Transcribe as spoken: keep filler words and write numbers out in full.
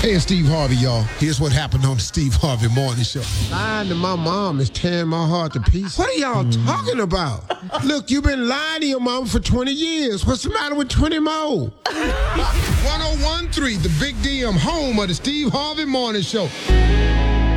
Hey, it's Steve Harvey, y'all. Here's what happened on the Steve Harvey Morning Show. Lying to my mom is tearing my heart to pieces. What are y'all mm. talking about? Look, you've been lying to your mom for twenty years. What's the matter with twenty more? one oh one point three, the Big D M, home of the Steve Harvey Morning Show.